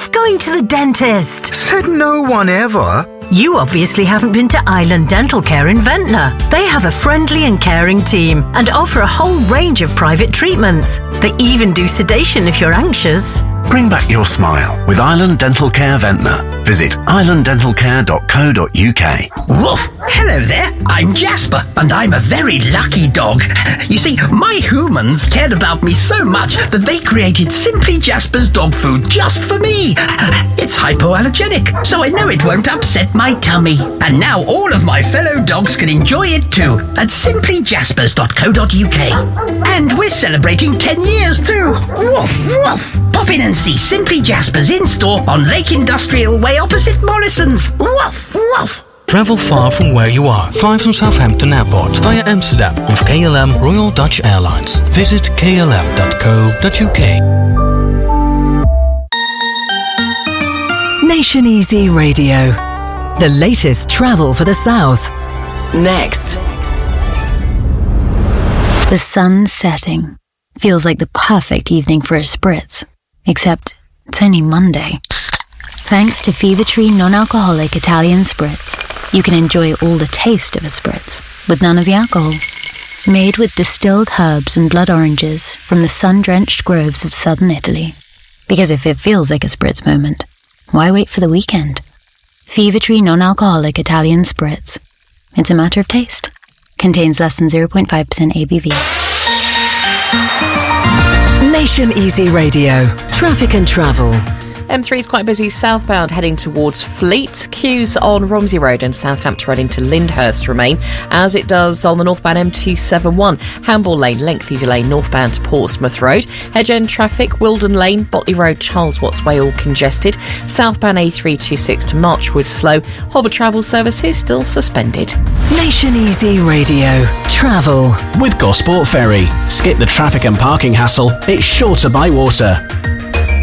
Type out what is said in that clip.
off going to the dentist. Said no one ever. You obviously haven't been to Island Dental Care in Ventnor. They have a friendly and caring team and offer a whole range of private treatments. They even do sedation if you're anxious. Bring back your smile with Island Dental Care Ventnor. Visit islanddentalcare.co.uk. Woof! Hello there, I'm Jasper, and I'm a very lucky dog. You see, my humans cared about me so much that they created Simply Jasper's dog food just for me. It's hypoallergenic, so I know it won't upset my tummy. And now all of my fellow dogs can enjoy it too at simplyjaspers.co.uk. And we're celebrating 10 years too. Woof, woof! Pop in and see Simply Jaspers in-store on Lake Industrial Way opposite Morrison's. Woof, woof! Travel far from where you are. Fly from Southampton Airport via Amsterdam with KLM Royal Dutch Airlines. Visit klm.co.uk. Nation Easy Radio. The latest travel for the South. Next. The sun's setting. Feels like the perfect evening for a spritz. Except it's only Monday. Thanks to Fever Tree non-alcoholic Italian spritz, you can enjoy all the taste of a spritz with none of the alcohol. Made with distilled herbs and blood oranges from the sun-drenched groves of southern Italy. Because if it feels like a spritz moment, why wait for the weekend? Fever Tree non-alcoholic Italian spritz. It's a matter of taste. Contains less than 0.5% ABV. Nation Easy Radio. Traffic and travel. M3 is quite busy southbound heading towards Fleet. Queues on Romsey Road and Southampton Road into Lyndhurst remain, as it does on the northbound M271. Hamble Lane, lengthy delay northbound to Portsmouth Road. Hedge End traffic, Wilden Lane, Botley Road, Charles Watts Way all congested. Southbound A326 to Marchwood slow. Hover travel services still suspended. Nation Easy Radio. Travel. With Gosport Ferry. Skip the traffic and parking hassle. It's shorter by water.